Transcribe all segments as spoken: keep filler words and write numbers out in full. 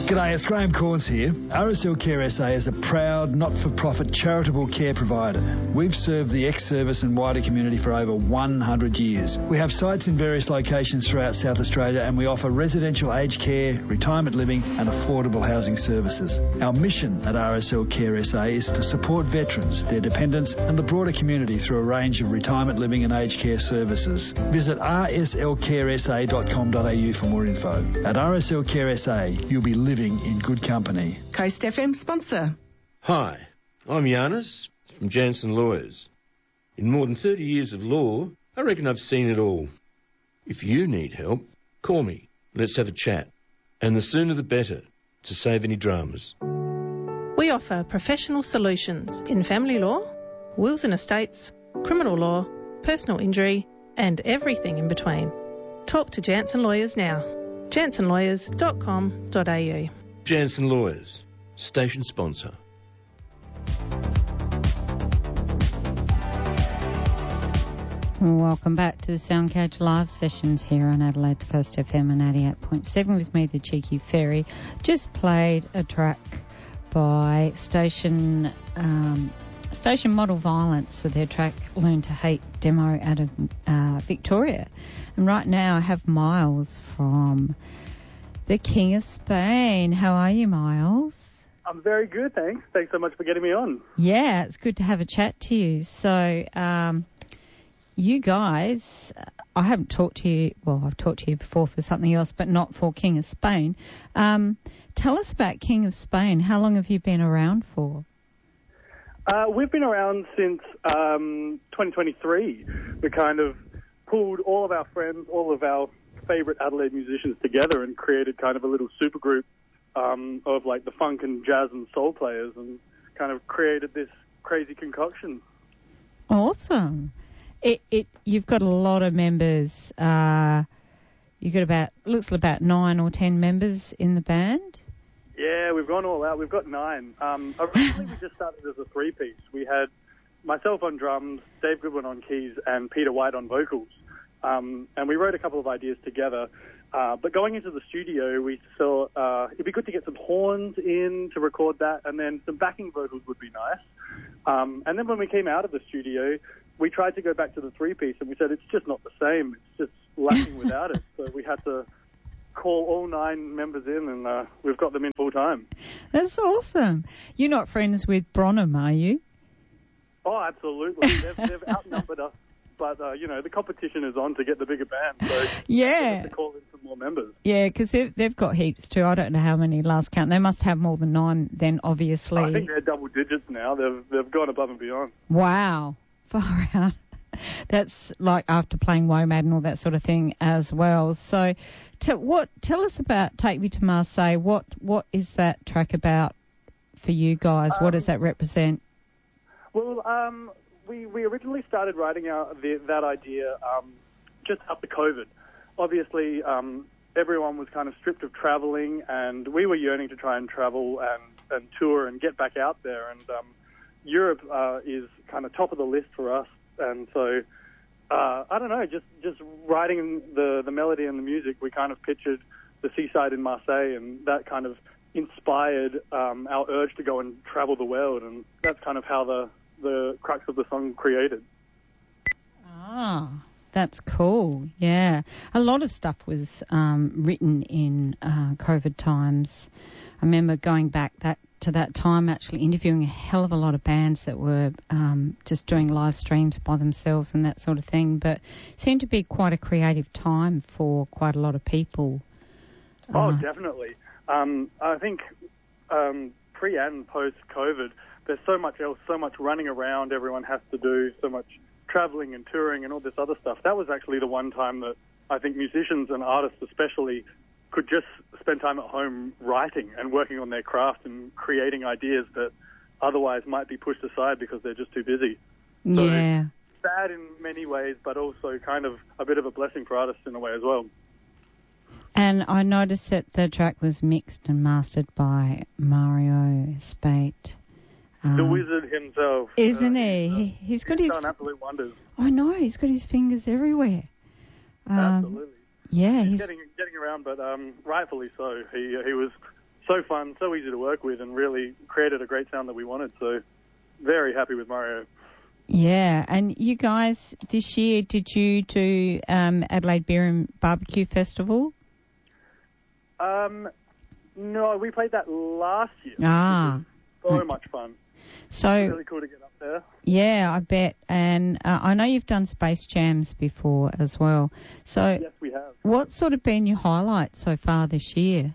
G'day, it's Graham Corns here. R S L Care S A is a proud, not-for-profit charitable care provider. We've served the ex-service and wider community for over one hundred years. We have sites in various locations throughout South Australia and we offer residential aged care, retirement living and affordable housing services. Our mission at R S L Care S A is to support veterans, their dependents and the broader community through a range of retirement living and aged care services. Visit r s l care s a dot com dot a u for more info. At R S L Care S A, you'll be living in good company. Coast F M sponsor. Hi, I'm Giannis from Jansen Lawyers. In more than thirty years of law, I reckon I've seen it all. If you need help, call me. Let's have a chat. And the sooner the better, to save any dramas. We offer professional solutions in family law, wills and estates, criminal law, personal injury, and everything in between. Talk to Jansen Lawyers now. jansen lawyers dot com dot a u. Jansen Lawyers, station sponsor. Welcome back to the Soundcage Live sessions here on Adelaide's Coast F M and eighty-eight point seven with me, the Cheeky Fairy. Just played a track by Station um, Station Model Violence with their track Learn to Hate demo out of uh, Victoria. And right now I have Miles from the King of Spain. How are you, Miles? I'm very good, thanks. Thanks so much for getting me on. Yeah, it's good to have a chat to you. So, um, you guys, I haven't talked to you, well, I've talked to you before for something else, but not for King of Spain. Um, tell us about King of Spain. How long have you been around for? Uh, we've been around since um, twenty twenty-three. We kind of pulled all of our friends, all of our favourite Adelaide musicians together and created kind of a little supergroup um, of like the funk and jazz and soul players and kind of created this crazy concoction. Awesome. It, it you've got a lot of members. Uh, you've got about, looks like about nine or ten members in the band. Yeah, we've gone all out. We've got nine. Um, originally, we just started as a three-piece. We had myself on drums, Dave Goodwin on keys, and Peter White on vocals. Um, and we wrote a couple of ideas together. Uh, but going into the studio, we saw uh, it'd be good to get some horns in to record that, and then some backing vocals would be nice. Um, and then when we came out of the studio, we tried to go back to the three-piece, and we said it's just not the same. It's just lacking without it. So we had to call all nine members in, and uh, we've got them in full time. That's awesome. You're not friends with Bronham, are you? Oh, absolutely. They've, they've outnumbered us, but, uh, you know, the competition is on to get the bigger band, so yeah. we have to call in some more members. Yeah, because they've, they've got heaps too. I don't know how many last count. They must have more than nine then, obviously. I think they're double digits now. They've, they've gone above and beyond. Wow. Far out. That's like after playing WOMAD and all that sort of thing as well. So t- what? Tell us about Take Me to Marseille. What What is that track about for you guys? Um, what does that represent? Well, um, we, we originally started writing out the, that idea um, just after COVID. Obviously, um, everyone was kind of stripped of travelling, and we were yearning to try and travel and, and tour and get back out there. And um, Europe uh, is kind of top of the list for us. And so, uh, I don't know, just, just writing the, the melody and the music, we kind of pictured the seaside in Marseille, and that kind of inspired um, our urge to go and travel the world, and that's kind of how the, the crux of the song created. Ah, that's cool, yeah. A lot of stuff was um, written in uh, COVID times. I remember going back that to that time, actually interviewing a hell of a lot of bands that were um, just doing live streams by themselves and that sort of thing, but it seemed to be quite a creative time for quite a lot of people. Oh, uh, definitely. Um, I think um, pre and post-COVID, there's so much else, so much running around everyone has to do, so much travelling and touring and all this other stuff. That was actually the one time that I think musicians and artists especially could just spend time at home writing and working on their craft and creating ideas that otherwise might be pushed aside because they're just too busy. So yeah. Sad in many ways, but also kind of a bit of a blessing for artists in a way as well. And I noticed that the track was mixed and mastered by Mario Spate. Um, the wizard himself. Isn't uh, he? He's, uh, he? He's got he's his... done absolute wonders. I know, he's got his fingers everywhere. Um, Absolutely. Yeah, he's, he's getting getting around, but um, rightfully so. He he was so fun, so easy to work with, and really created a great sound that we wanted. So very happy with Mario. Yeah, and you guys, this year, did you do um, Adelaide Beer and Barbecue Festival? Um, no, we played that last year. Ah. So much fun. So really cool to get up there. Yeah, I bet. And uh, I know you've done Space Jams before as well. So yes, we have. What's sort of been your highlight so far this year?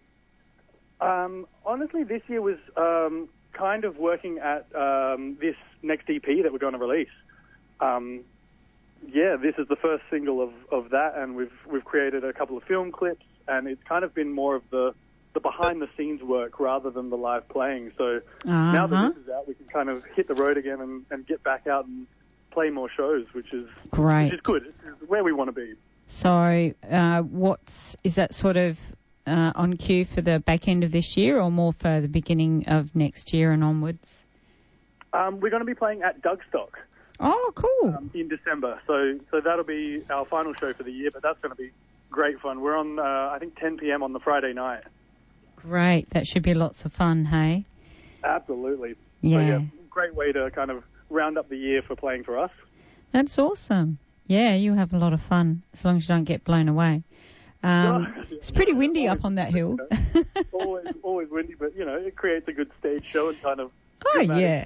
Um, honestly, this year was um, kind of working at um, this next E P that we're going to release. Um, yeah, this is the first single of, of that, and we've we've created a couple of film clips, and it's kind of been more of the the behind-the-scenes work rather than the live playing. So uh-huh. now that this is out, we can kind of hit the road again and, and get back out and play more shows, which is great. Which is good. It's where we want to be. So, uh, what's is that sort of uh, on cue for the back end of this year, or more for the beginning of next year and onwards? Um, we're going to be playing at Dougstock. Oh, cool! Um, in December, so so that'll be our final show for the year. But that's going to be great fun. We're on, uh, I think, ten p.m. on the Friday night. Great. That should be lots of fun, hey? Absolutely. Yeah. So, yeah, great way to kind of round up the year for playing for us. That's awesome. Yeah, you have a lot of fun, as long as you don't get blown away. Um, yeah, it's pretty windy always, up on that hill. always, always windy, but, you know, it creates a good stage show and kind of... Oh, yeah.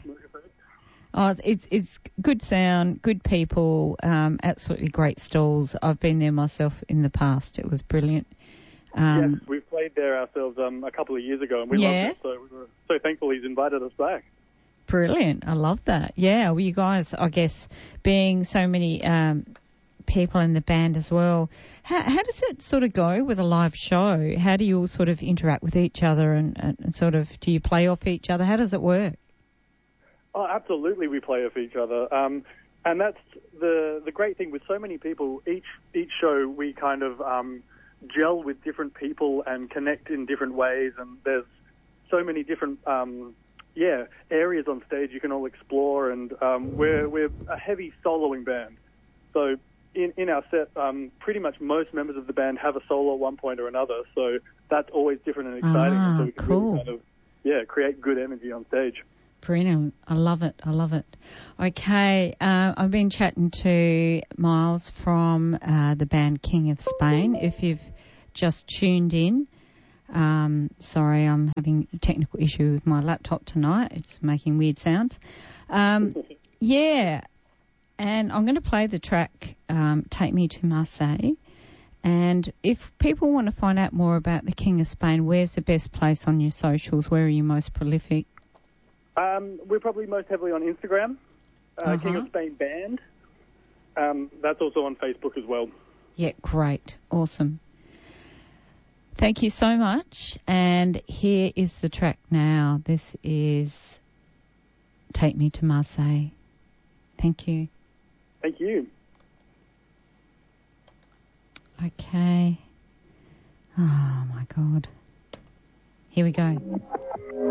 Oh, it's, it's it's good sound, good people, um, absolutely great stalls. I've been there myself in the past. It was brilliant. Um, yes, we've played there ourselves um, a couple of years ago, and we yeah. loved it, so we were so thankful he's invited us back. Brilliant. I love that. Yeah, well, you guys, I guess, being so many um, people in the band as well, how, how does it sort of go with a live show? How do you all sort of interact with each other and, and, and sort of, do you play off each other? How does it work? Oh, absolutely, we play off each other. Um, and that's the the great thing with so many people. Each each show we kind of... Um, gel with different people and connect in different ways, and there's so many different um yeah areas on stage you can all explore, and um we're we're a heavy soloing band, so in in our set um pretty much most members of the band have a solo at one point or another, so that's always different and exciting. Ah, so we can cool. really kind of yeah create good energy on stage. Brilliant. I love it. I love it. Okay, uh, I've been chatting to Miles from uh, the band King of Spain. If you've just tuned in, um, sorry, I'm having a technical issue with my laptop tonight. It's making weird sounds. Um, yeah, and I'm going to play the track um, Take Me to Marseille. And if people want to find out more about the King of Spain, where's the best place on your socials? Where are you most prolific? Um, we're probably most heavily on Instagram, uh, uh-huh. King of Spain Band. Um, that's also on Facebook as well. Yeah, great. Awesome. Thank you so much. And here is the track now. This is Take Me to Marseille. Thank you. Thank you. Okay. Oh, my God. Here we go.